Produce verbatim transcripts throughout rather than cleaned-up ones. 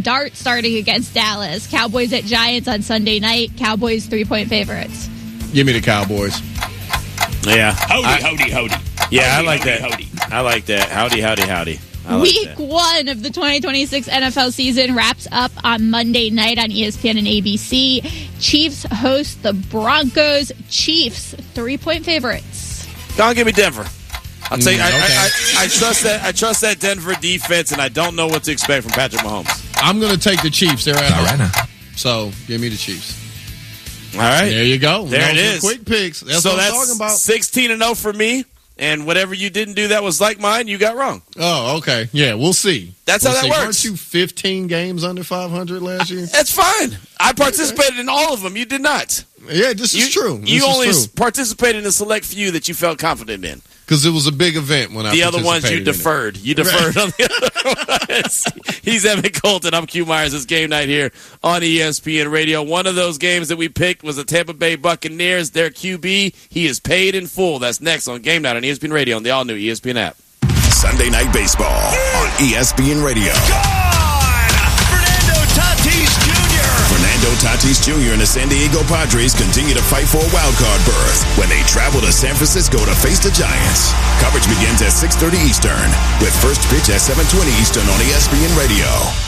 Dart starting against Dallas. Cowboys at Giants on Sunday night. Cowboys three-point favorites. Give me the Cowboys. Yeah. Howdy, I, howdy, howdy. Yeah, howdy, I like howdy, that. Howdy. I like that. Howdy, howdy, howdy. I like Week that. one of the twenty twenty-six N F L season wraps up on Monday night on E S P N and A B C. Chiefs host the Broncos. Chiefs, three-point favorites. Go on, give me Denver. I'll tell you, Mm, I, okay. I, I, I trust that. I trust that Denver defense, and I don't know what to expect from Patrick Mahomes. I'm going to take the Chiefs. They're at All right home. now. So give me the Chiefs. All right, There you go. There Those it are is. Quick picks. That's so what I'm that's talking about. sixteen and zero for me, and whatever you didn't do that was like mine, you got wrong. Oh, okay. Yeah, we'll see. That's we'll how that see. works. Weren't you fifteen games under five hundred last year? That's fine. I participated in all of them. You did not. Yeah, this You, is true. This you is only true. participated in a select few that you felt confident in. Because it was a big event when I The other ones you participated in it. deferred. You deferred on the other ones. He's Evan Colton. I'm Q Myers. It's game night here on E S P N Radio. One of those games that we picked was the Tampa Bay Buccaneers. Their Q B, he is paid in full. That's next on Game Night on E S P N Radio on the all-new E S P N app. Sunday Night Baseball on E S P N Radio. Fernando Tatis Junior Fernando Tatis Junior and the San Diego Padres continue to fight for a wild card berth when they travel to San Francisco to face the Giants. Coverage begins at six thirty Eastern with first pitch at seven twenty Eastern on E S P N Radio.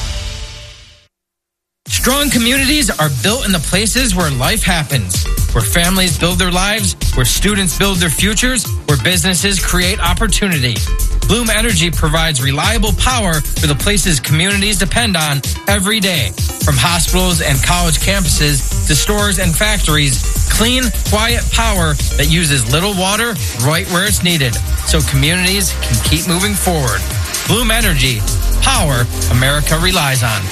Strong communities are built in the places where life happens, where families build their lives, where students build their futures, where businesses create opportunity. Bloom Energy provides reliable power for the places communities depend on every day. From hospitals and college campuses to stores and factories, clean, quiet power that uses little water right where it's needed, so communities can keep moving forward. Bloom Energy, power America relies on.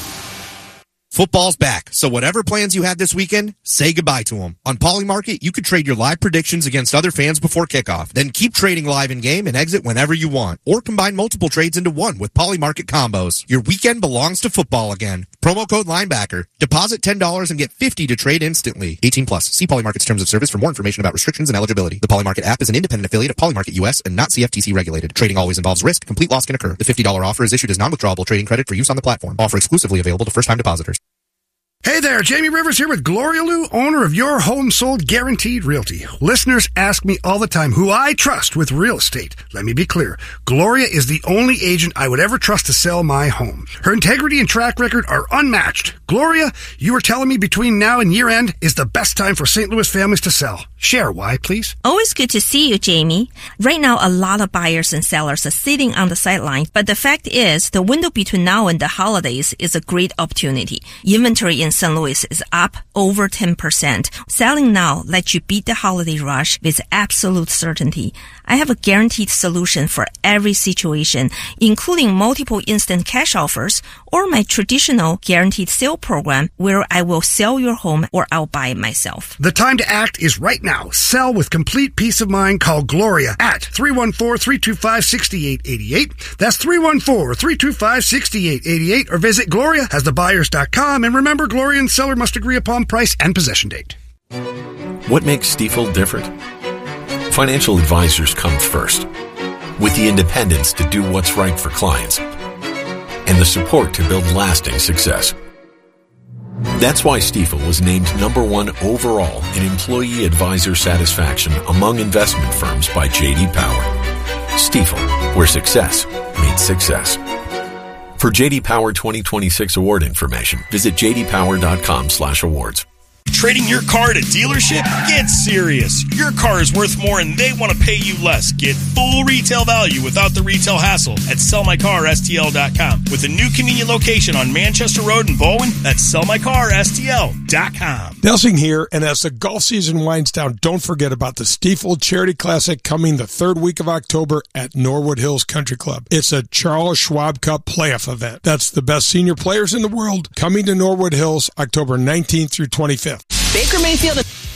Football's back, so whatever plans you had this weekend, say goodbye to them. On Polymarket, you could trade your live predictions against other fans before kickoff. Then keep trading live in-game and exit whenever you want. Or combine multiple trades into one with Polymarket combos. Your weekend belongs to football again. Promo code Linebacker. Deposit ten dollars and get fifty dollars to trade instantly. eighteen plus. See Polymarket's terms of service for more information about restrictions and eligibility. The Polymarket app is an independent affiliate of Polymarket U S and not C F T C regulated. Trading always involves risk. Complete loss can occur. The fifty dollars offer is issued as non-withdrawable trading credit for use on the platform. Offer exclusively available to first-time depositors. Hey there, Jamie Rivers here with Gloria Lou, owner of Your Home Sold Guaranteed Realty. Listeners ask me all the time who I trust with real estate. Let me be clear. Gloria is the only agent I would ever trust to sell my home. Her integrity and track record are unmatched. Gloria, you were telling me between now and year end is the best time for Saint Louis families to sell. Share why, please. Always good to see you, Jamie. Right now, a lot of buyers and sellers are sitting on the sideline, but the fact is, the window between now and the holidays is a great opportunity. Inventory in Saint Louis is up over ten percent. Selling now lets you beat the holiday rush with absolute certainty. I have a guaranteed solution for every situation, including multiple instant cash offers or my traditional guaranteed sale program where I will sell your home or I'll buy it myself. The time to act is right now. Sell with complete peace of mind. Call Gloria at three one four, three two five, six eight eight eight. That's three one four, three two five, six eight eight eight. Or visit Gloria has the buyers dot com. And remember, Gloria and seller must agree upon price and possession date. What makes Stifel different? Financial advisors come first, with the independence to do what's right for clients and the support to build lasting success. That's why Stifel was named number one overall in employee advisor satisfaction among investment firms by J D Power. Stifel, where success meets success. For J D Power twenty twenty-six award information, visit j d power dot com slash awards. Trading your car at a dealership? Get serious. Your car is worth more and they want to pay you less. Get full retail value without the retail hassle at sell my car S T L dot com. With a new convenient location on Manchester Road in Baldwin, that's sell my car S T L dot com. Nelsing here, and as the golf season winds down, don't forget about the Stifel Charity Classic coming the third week of October at Norwood Hills Country Club. It's a Charles Schwab Cup playoff event. That's the best senior players in the world coming to Norwood Hills October nineteenth through twenty-fifth. Baker Mayfield.